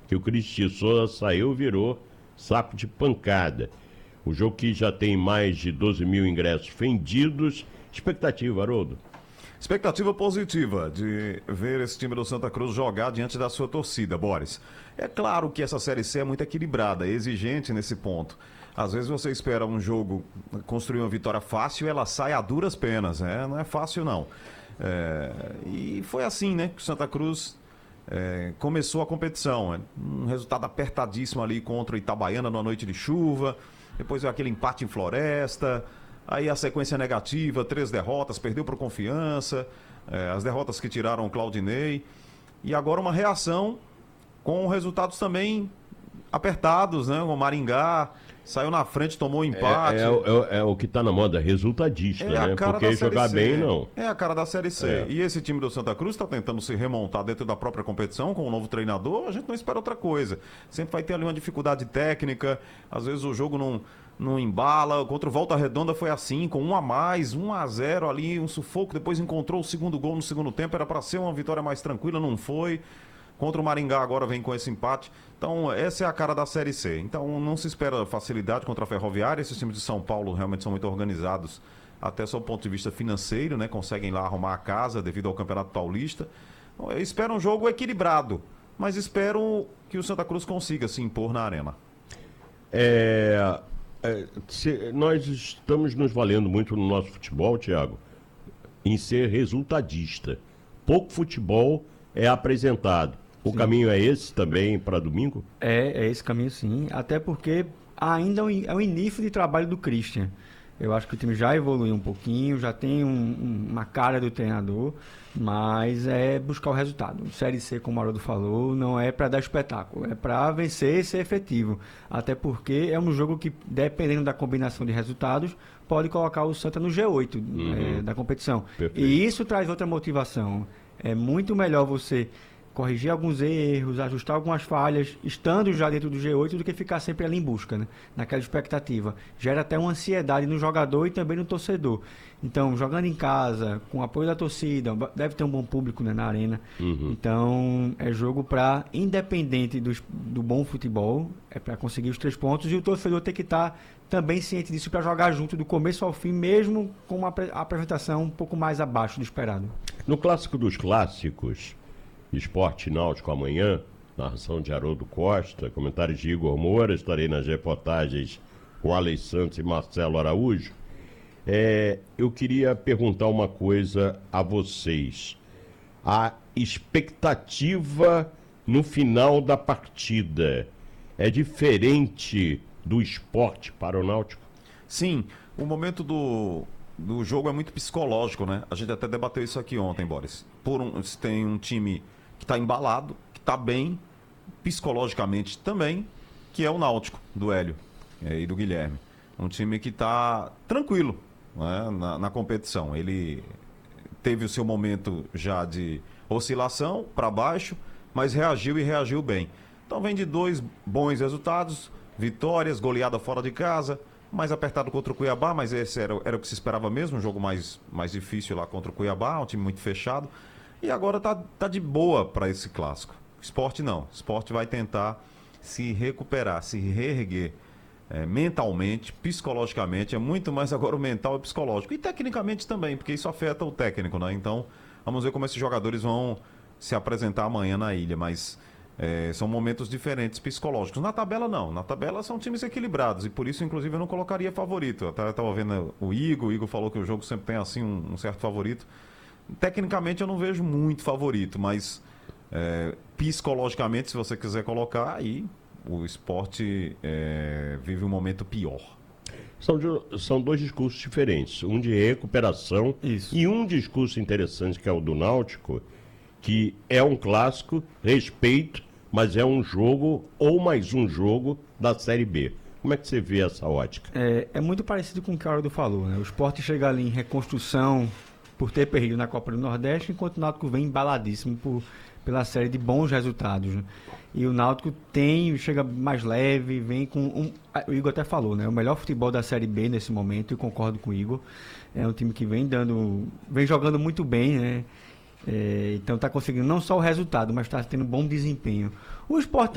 que o Cristi Souza saiu, virou saco de pancada. O jogo que já tem mais de 12 mil ingressos vendidos. Expectativa, Haroldo? Expectativa positiva de ver esse time do Santa Cruz jogar diante da sua torcida, Boris. É claro que essa Série C é muito equilibrada, é exigente nesse ponto. Às vezes você espera um jogo construir uma vitória fácil e ela sai a duras penas, né? Não é fácil, não. E foi assim, né, que o Santa Cruz começou a competição. Um resultado apertadíssimo ali contra o Itabaiana numa noite de chuva. Depois veio aquele empate em Floresta. Aí a sequência negativa, 3 derrotas, perdeu para o Confiança. As derrotas que tiraram o Claudinei. E agora uma reação com resultados também apertados, né? O Maringá saiu na frente, tomou um empate. É o que está na moda, resultadista, né? Porque jogar bem, não. É a cara da Série C. E esse time do Santa Cruz está tentando se remontar dentro da própria competição com um novo treinador. A gente não espera outra coisa. Sempre vai ter ali uma dificuldade técnica. Às vezes o jogo não embala. Contra o Volta Redonda foi assim, com 1-1, 1-0 ali, um sufoco. Depois encontrou o segundo gol no segundo tempo. Era para ser uma vitória mais tranquila, não foi. Contra o Maringá agora vem com esse empate. Então, essa é a cara da Série C. Então, não se espera facilidade contra a Ferroviária. Esses times de São Paulo realmente são muito organizados, até sob o ponto de vista financeiro, né? Conseguem lá arrumar a casa devido ao Campeonato Paulista. Então, eu espero um jogo equilibrado, mas espero que o Santa Cruz consiga se impor na arena. Nós estamos nos valendo muito no nosso futebol, Thiago, em ser resultadista. Pouco futebol é apresentado. O caminho é esse também para domingo? É esse caminho, sim. Até porque ainda é o início de trabalho do Christian. Eu acho que o time já evoluiu um pouquinho, já tem uma cara do treinador, mas é buscar o resultado. Série C, como o Haroldo falou, não é para dar espetáculo, é para vencer e ser efetivo. Até porque é um jogo que, dependendo da combinação de resultados, pode colocar o Santa no G8 da competição. Perfeito. E isso traz outra motivação. É muito melhor você corrigir alguns erros, ajustar algumas falhas, estando já dentro do G8, do que ficar sempre ali em busca, né? Naquela expectativa. Gera até uma ansiedade no jogador e também no torcedor. Então, jogando em casa, com o apoio da torcida, deve ter um bom público, né, na arena. Então, é jogo para, independente do bom futebol, é para conseguir os 3 pontos, e o torcedor tem que estar também ciente disso para jogar junto do começo ao fim, mesmo com uma apresentação um pouco mais abaixo do esperado. No clássico dos clássicos, Esporte Náutico amanhã, narração de Haroldo Costa, comentários de Igor Moura, estarei nas reportagens com Alex Santos e Marcelo Araújo. Eu queria perguntar uma coisa a vocês. A expectativa no final da partida é diferente do Esporte para o Náutico? Sim, o momento do jogo é muito psicológico, né? A gente até debateu isso aqui ontem, Boris. Tem um time que está embalado, que está bem, psicologicamente também, que é o Náutico, do Hélio e do Guilherme. Um time que está tranquilo, né, na competição. Ele teve o seu momento já de oscilação para baixo, mas reagiu e reagiu bem. Então vem de 2 bons resultados, vitórias, goleada fora de casa, mais apertado contra o Cuiabá, mas esse era o que se esperava mesmo, um jogo mais difícil lá contra o Cuiabá, um time muito fechado. E agora tá de boa para esse clássico. Sport não. Sport vai tentar se recuperar, se reerguer mentalmente, psicologicamente. É muito mais agora o mental e o psicológico. E tecnicamente também, porque isso afeta o técnico, né? Então, vamos ver como esses jogadores vão se apresentar amanhã na ilha, mas são momentos diferentes psicológicos. Na tabela não, na tabela são times equilibrados e por isso inclusive eu não colocaria favorito. Eu estava vendo o Igor falou que o jogo sempre tem assim um certo favorito. Tecnicamente eu não vejo muito favorito, mas psicologicamente, se você quiser colocar, aí o Sport vive um momento pior. São 2 discursos diferentes, um de recuperação e um discurso interessante que é o do Náutico, que é um clássico, respeito, mas é um jogo ou mais um jogo da Série B. Como é que você vê essa ótica? É muito parecido com o que o Haroldo falou, né? O Sport chega ali em reconstrução por ter perdido na Copa do Nordeste, enquanto o Náutico vem embaladíssimo pela série de bons resultados, né? E o Náutico chega mais leve, vem com o Igor até falou, né? O melhor futebol da Série B nesse momento, e concordo com o Igor. É um time que vem jogando muito bem, né? Então está conseguindo não só o resultado, mas está tendo bom desempenho. O Sport